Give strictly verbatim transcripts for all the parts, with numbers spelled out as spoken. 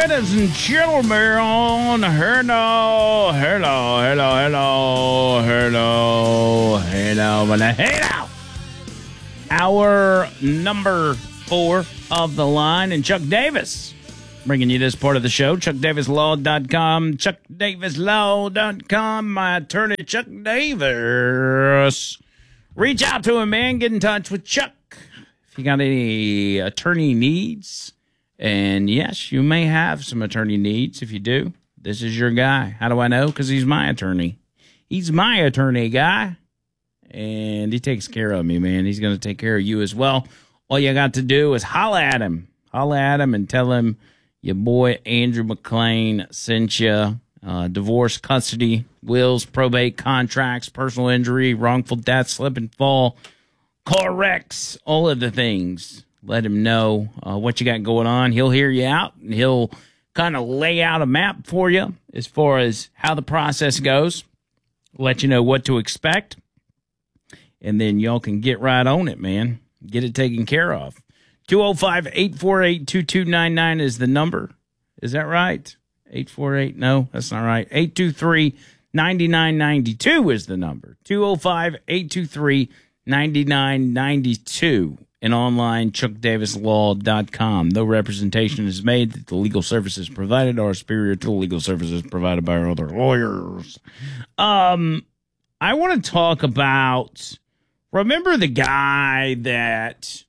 ladies and gentlemen, hello, hello, hello, hello, hello, hello, hello. Our number four of the line, and Chuck Davis bringing you this part of the show. chuck davis law dot com, chuck davis law dot com. My attorney, Chuck Davis. Reach out to him, man. Get in touch with Chuck if you got any attorney needs. And yes, you may have some attorney needs. If you do, this is your guy. How do I know? Because he's my attorney. He's my attorney guy. And he takes care of me, man. He's going to take care of you as well. All you got to do is holla at him. Holla at him and tell him your boy Andrew McLean sent you. Uh, divorce, custody, wills, probate, contracts, personal injury, wrongful death, slip and fall, car wrecks, all of the things. Let him know uh, what you got going on. He'll hear you out, and he'll kind of lay out a map for you as far as how the process goes, let you know what to expect, and then y'all can get right on it, man. Get it taken care of. two oh five, eight four eight, two two nine nine is the number. Is that right? eight four eight, no, that's not right. eight two three, nine nine nine two is the number. two oh five, eight two three, nine nine nine two. And online, chuck davis law dot com. No representation is made that the legal services provided are superior to the legal services provided by our other lawyers. Um, I want to talk about, remember the guy that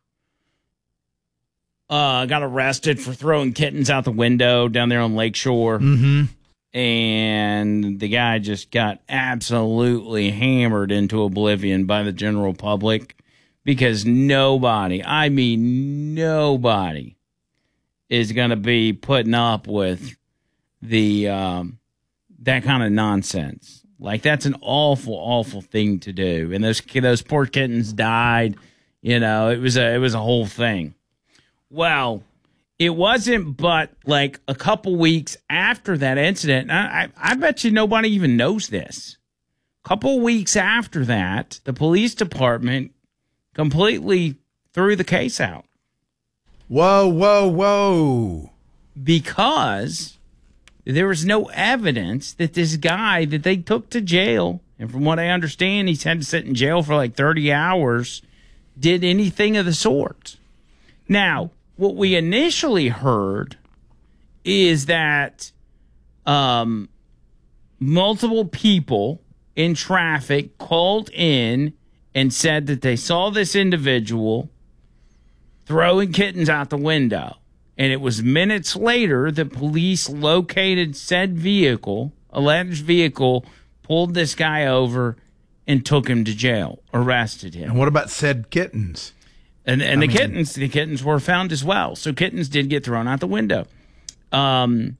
uh, got arrested for throwing kittens out the window down there on Lakeshore? Mm-hmm. And the guy just got absolutely hammered into oblivion by the general public. Because nobody, I mean nobody, is going to be putting up with the um, that kind of nonsense. Like, that's an awful, awful thing to do. And those those poor kittens died. You know, it was a it was a whole thing. Well, it wasn't but like a couple weeks after that incident. I, I, I bet you nobody even knows this. A couple weeks after that, the police department completely threw the case out. Whoa, whoa, whoa. Because there was no evidence that this guy that they took to jail, and from what I understand, he's had to sit in jail for like thirty hours, did anything of the sort. Now, what we initially heard is that um, multiple people in traffic called in and said that they saw this individual throwing kittens out the window. And it was minutes later that police located said vehicle, alleged vehicle, pulled this guy over and took him to jail, arrested him. And what about said kittens? And and I the mean, kittens, the kittens were found as well. So kittens did get thrown out the window. Um,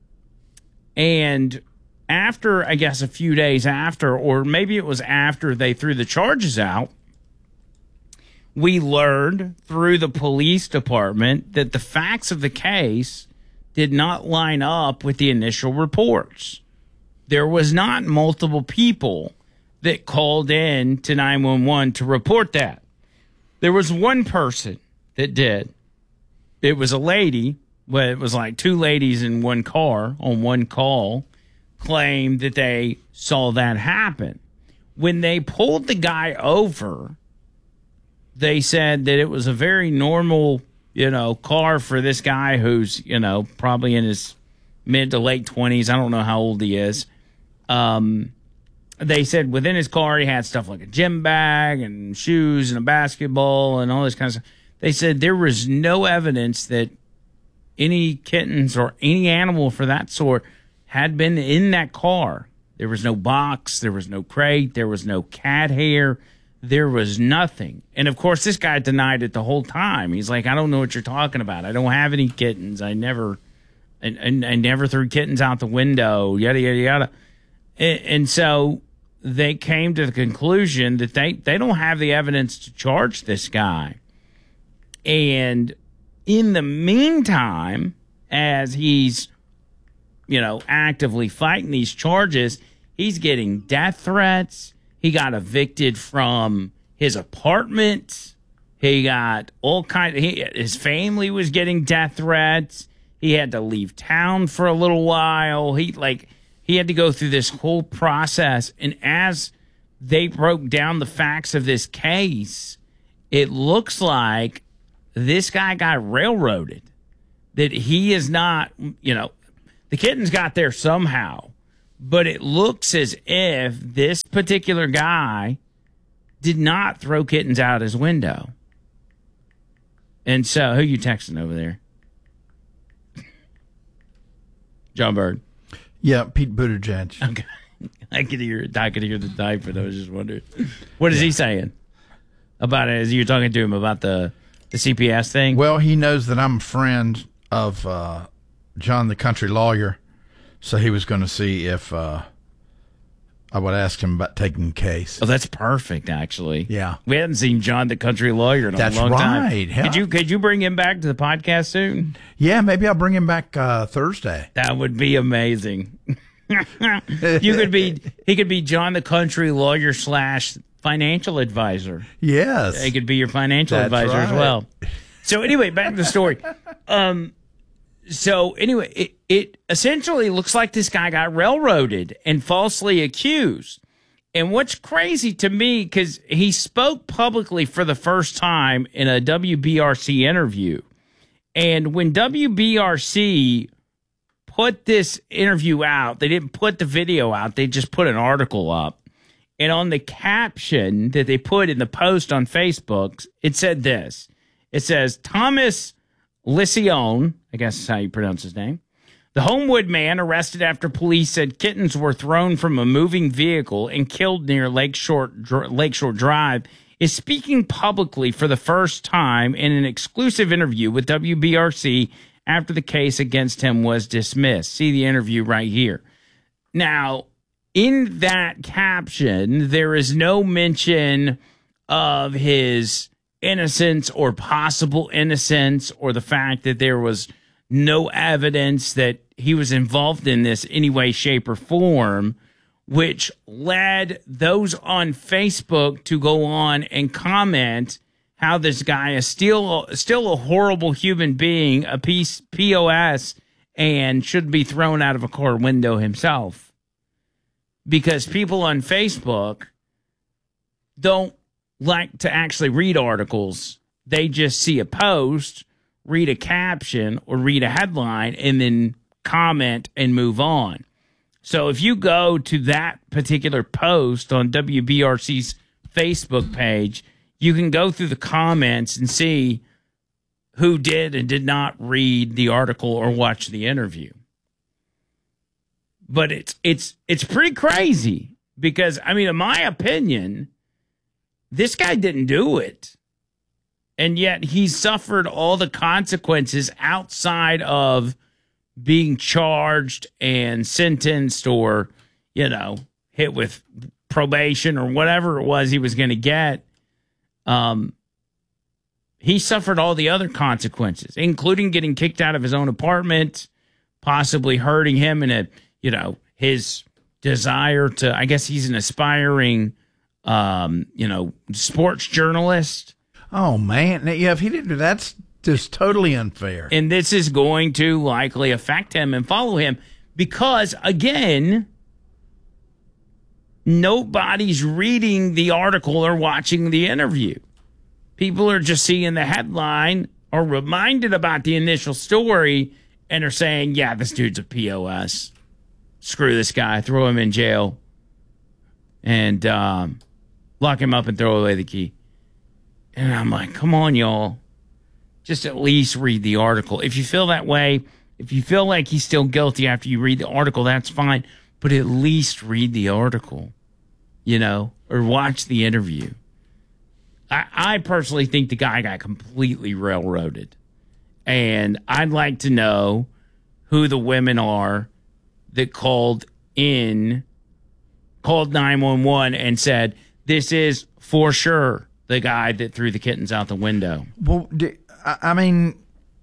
and after, I guess, a few days after, or maybe it was after they threw the charges out, we learned through the police department that the facts of the case did not line up with the initial reports. There was not multiple people that called in to nine one one to report that. There was one person that did. It was a lady, but it was like two ladies in one car on one call, claimed that they saw that happen. When they pulled the guy over, they said that it was a very normal, you know, car for this guy who's, you know, probably in his mid to late twenties. I don't know how old he is. Um, they said within his car he had stuff like a gym bag and shoes and a basketball and all this kind of stuff. They said there was no evidence that any kittens or any animal for that sort had been in that car. There was no box. There was no crate. There was no cat hair. There was nothing. And, of course, this guy denied it the whole time. He's like, I don't know what you're talking about. I don't have any kittens. I never and, and I never threw kittens out the window, yada, yada, yada. And, and so they came to the conclusion that they, they don't have the evidence to charge this guy. And in the meantime, as he's, you know, actively fighting these charges, he's getting death threats. He got evicted from his apartment. He got all kind of, he, his family was getting death threats. He had to leave town for a little while. He like he had to go through this whole process. And as they broke down the facts of this case, it looks like this guy got railroaded. That he is not, you know, the kittens got there somehow. But it looks as if this particular guy did not throw kittens out his window. And so, who you texting over there? John Bird. Yeah, Pete Buttigieg. Okay. I could hear I could hear the type, but I was just wondering. What is yeah. he saying about it? As you're talking to him about the, the C P S thing? Well, he knows that I'm a friend of uh, John the country lawyer, so he was going to see if uh, I would ask him about taking the case. Oh, that's perfect, actually. Yeah. We hadn't seen John the country lawyer in a that's long right. time. Yeah. Could you could you bring him back to the podcast soon? Yeah, maybe I'll bring him back uh, Thursday. That would be amazing. You could be he could be John the country lawyer slash financial advisor. Yes. He could be your financial that's advisor right. as well. So anyway, back to the story. Um So anyway, it, it essentially looks like this guy got railroaded and falsely accused. And what's crazy to me, because he spoke publicly for the first time in a W B R C interview. And when W B R C put this interview out, they didn't put the video out. They just put an article up. And on the caption that they put in the post on Facebook, it said this. It says, Thomas Licione, I guess is how you pronounce his name, the Homewood man arrested after police said kittens were thrown from a moving vehicle and killed near Lakeshore, Lakeshore Drive, is speaking publicly for the first time in an exclusive interview with W B R C after the case against him was dismissed. See the interview right here. Now, in that caption, there is no mention of his innocence or possible innocence or the fact that there was no evidence that he was involved in this any way, shape, or form, which led those on Facebook to go on and comment how this guy is still still a horrible human being, a piece P O S, and should be thrown out of a car window himself. Because people on Facebook don't like to actually read articles. They just see a post, read a caption, or read a headline, and then comment and move on. So if you go to that particular post on W B R C's Facebook page, you can go through the comments and see who did and did not read the article or watch the interview. But it's it's it's pretty crazy because, I mean, in my opinion, this guy didn't do it. And yet he suffered all the consequences outside of being charged and sentenced or, you know, hit with probation or whatever it was he was going to get. Um, he suffered all the other consequences, including getting kicked out of his own apartment, possibly hurting him in a, you know, his desire to, I guess he's an aspiring, um, you know, sports journalist. Oh, man. Yeah, if he didn't do that's just totally unfair. And this is going to likely affect him and follow him because, again, nobody's reading the article or watching the interview. People are just seeing the headline or reminded about the initial story and are saying, yeah, this dude's a P O S. Screw this guy. Throw him in jail and um, lock him up and throw away the key. And I'm like, come on, y'all. Just at least read the article. If you feel that way, if you feel like he's still guilty after you read the article, that's fine. But at least read the article, you know, or watch the interview. I, I personally think the guy got completely railroaded. And I'd like to know who the women are that called in, called nine one one and said, this is for sure the guy that threw the kittens out the window. Well, I mean,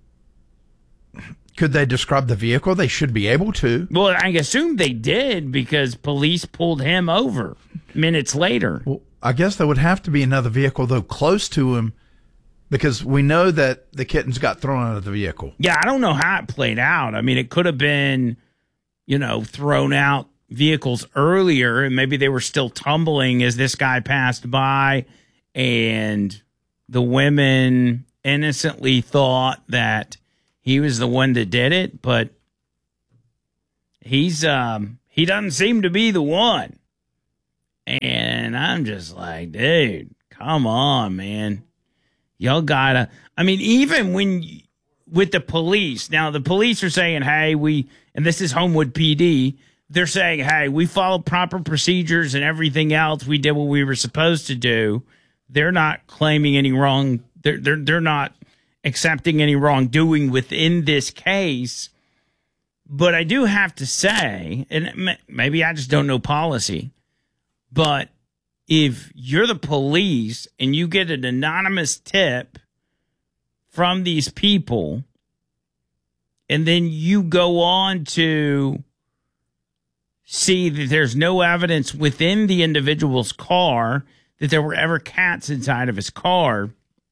could they describe the vehicle? They should be able to. Well, I assume they did because police pulled him over minutes later. Well, I guess there would have to be another vehicle, though, close to him Because we know that the kittens got thrown out of the vehicle. Yeah, I don't know how it played out. I mean, it could have been, you know, thrown out vehicles earlier, and maybe they were still tumbling as this guy passed by, and the women innocently thought that he was the one that did it, but he's um he doesn't seem to be the one. And I'm just like, dude, come on, man. Y'all gotta, I mean, even when, you, with the police, now the police are saying, hey, we, and this is Homewood P D, they're saying, hey, we followed proper procedures and everything else. We did what we were supposed to do. They're not claiming any wrong, they're, they're, they're not accepting any wrongdoing within this case. But I do have to say, and maybe I just don't know policy, but if you're the police and you get an anonymous tip from these people, and then you go on to see that there's no evidence within the individual's car that there were ever cats inside of his car,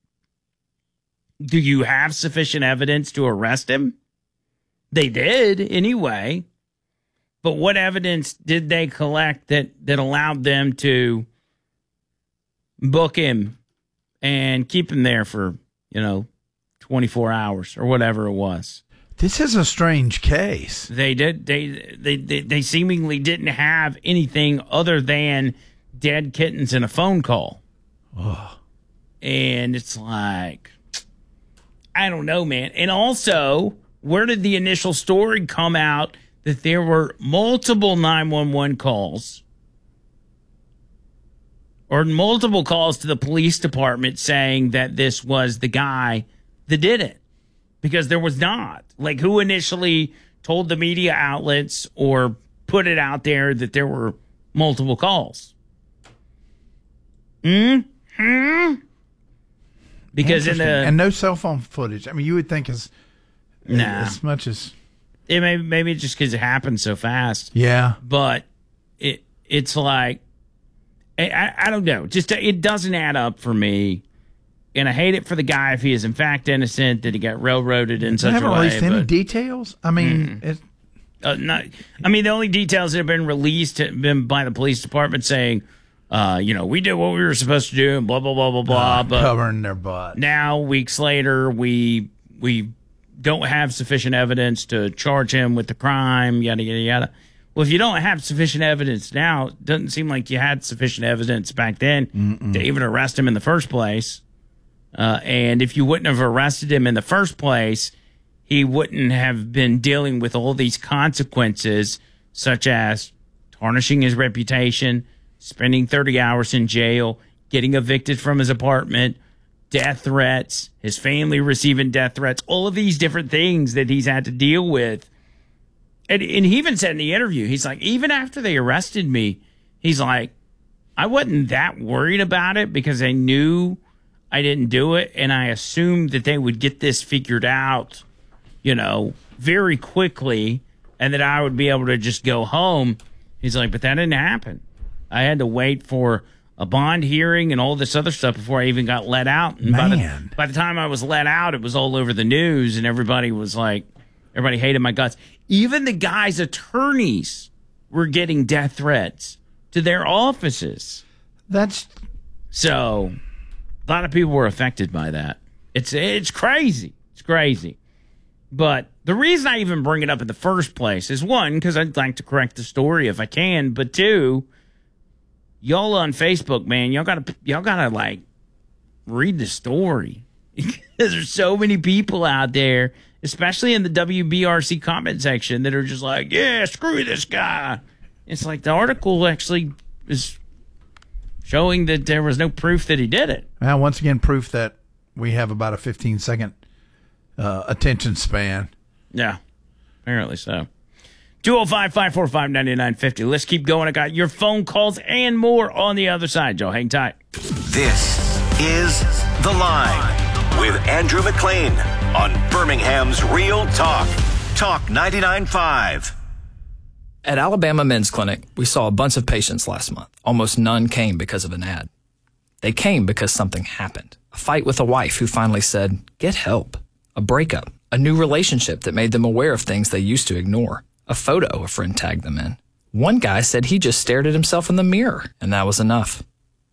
do you have sufficient evidence to arrest him? They did anyway. But what evidence did they collect that, that allowed them to book him and keep him there for, you know, twenty-four hours or whatever it was? This is a strange case. They did. They, they, they, they seemingly didn't have anything other than dead kittens and a phone call. Oh. And it's like, I don't know, man. And also, where did the initial story come out that there were multiple nine one one calls or multiple calls to the police department saying that this was the guy that did it? Because there was not. Like, who initially told the media outlets or put it out there that there were multiple calls? Hmm? Because in the... And no cell phone footage. I mean, you would think as, nah. as much as... It may, maybe just because it happened so fast. Yeah. But it it's like... I, I don't know. Just it doesn't add up for me. And I hate it for the guy if he is in fact innocent, that he got railroaded in such a way. They haven't released any but, details? I mean, mm, it, uh, not, I mean, the only details that have been released have been by the police department saying, uh, you know, we did what we were supposed to do, and blah, blah, blah, blah, blah. uh, but covering their butt. now, weeks later, we we don't have sufficient evidence to charge him with the crime, yada, yada, yada. Well, if you don't have sufficient evidence now, it doesn't seem like you had sufficient evidence back then Mm-mm. to even arrest him in the first place. Uh, and if you wouldn't have arrested him in the first place, he wouldn't have been dealing with all these consequences, such as tarnishing his reputation, spending thirty hours in jail, getting evicted from his apartment, death threats, his family receiving death threats, all of these different things that he's had to deal with. And, and he even said in the interview, he's like, even after they arrested me, he's like, I wasn't that worried about it because I knew I didn't do it, and I assumed that they would get this figured out, you know, very quickly, and that I would be able to just go home. He's like, but that didn't happen. I had to wait for a bond hearing and all this other stuff before I even got let out. And by the, by the time I was let out, it was all over the news, and everybody was like, everybody hated my guts. Even the guy's attorneys were getting death threats to their offices. That's so... A lot of people were affected by that. It's it's crazy. It's crazy. But the reason I even bring it up in the first place is, one, because I'd like to correct the story if I can. But two, y'all on Facebook, man, y'all gotta y'all gotta like read the story. Because there's so many people out there, especially in the W B R C comment section, that are just like, yeah, screw this guy. It's like the article actually is showing that there was no proof that he did it. Well, once again, proof that we have about a fifteen second uh, attention span. Yeah, apparently so. two oh five, five four five, nine nine five oh. Let's keep going. I got your phone calls and more on the other side, Joe. Hang tight. This is The Line with Andrew McLean on Birmingham's Real Talk. Talk ninety-nine point five. At Alabama Men's Clinic, we saw a bunch of patients last month. Almost none came because of an ad. They came because something happened. A fight with a wife who finally said, get help. A breakup. A new relationship that made them aware of things they used to ignore. A photo a friend tagged them in. One guy said he just stared at himself in the mirror, and that was enough.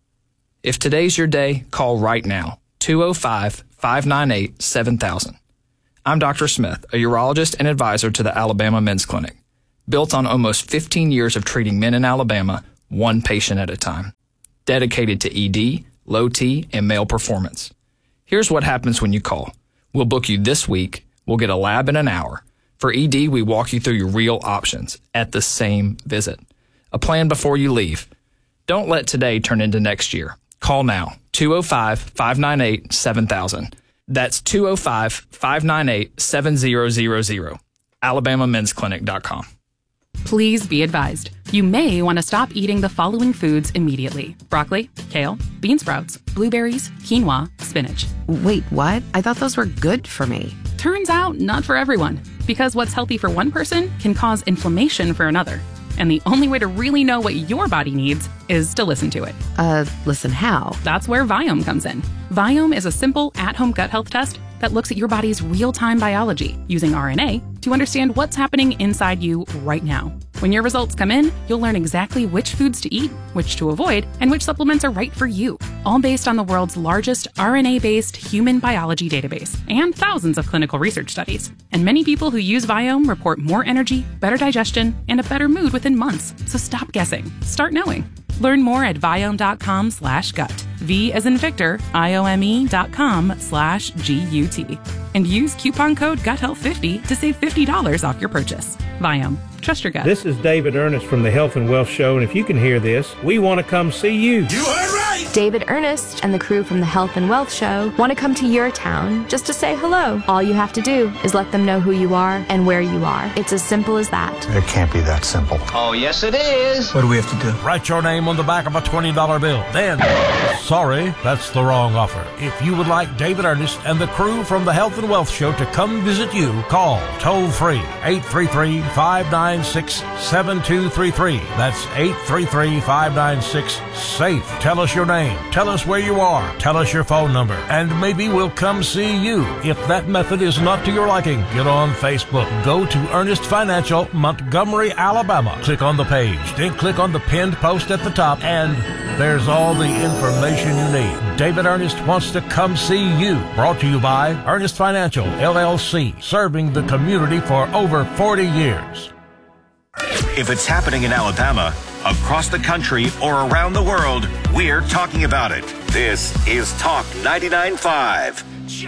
If today's your day, call right now. two oh five, five nine eight, seven thousand. I'm Doctor Smith, a urologist and advisor to the Alabama Men's Clinic. Built on almost fifteen years of treating men in Alabama, one patient at a time. Dedicated to E D, low T, and male performance. Here's what happens when you call. We'll book you this week. We'll get a lab in an hour. For E D, we walk you through your real options at the same visit. A plan before you leave. Don't let today turn into next year. Call now, two oh five, five nine eight, seven thousand. That's two oh five, five nine eight, seven thousand. alabama men's clinic dot com. Please be advised, you may want to stop eating the following foods immediately. Broccoli, kale, bean sprouts, blueberries, quinoa, spinach. Wait, what? I thought those were good for me. Turns out, not for everyone. Because what's healthy for one person can cause inflammation for another. And the only way to really know what your body needs is to listen to it. Uh, listen how? That's where Viome comes in. Viome is a simple, at-home gut health test that looks at your body's real-time biology using R N A to understand what's happening inside you right now. When your results come in, you'll learn exactly which foods to eat, which to avoid, and which supplements are right for you, all based on the world's largest R N A-based human biology database and thousands of clinical research studies. And many people who use Viome report more energy, better digestion, and a better mood within months. So stop guessing. Start knowing. Learn more at Viome.com slash gut. V as in Victor, I-O-M-E dot com slash G-U-T. And use coupon code gut health fifty to save fifty dollars off your purchase. Viome. Trust your gut. This is David Ernest from the Health and Wealth Show, and if you can hear this, we want to come see you. You heard right! David Ernest and the crew from the Health and Wealth Show want to come to your town just to say hello. All you have to do is let them know who you are and where you are. It's as simple as that. It can't be that simple. Oh, yes it is. What do we have to do? Write your name on the back of a twenty dollar bill. Then, sorry, that's the wrong offer. If you would like David Ernest and the crew from the Health and Wealth Show to come visit you, call toll free eight three three, five nine six, seven two three three. That's eight three three, five nine six, SAFE. Tell us your name. Tell us where you are. Tell us your phone number. And maybe we'll come see you. If that method is not to your liking, get on Facebook. Go to Ernest Financial, Montgomery, Alabama. Click on the page. Then click on the pinned post at the top, and there's all the information you need. David Ernest wants to come see you. Brought to you by Ernest Financial, L L C, serving the community for over forty years. If it's happening in Alabama, across the country, or around the world, we're talking about it. This is Talk ninety-nine point five.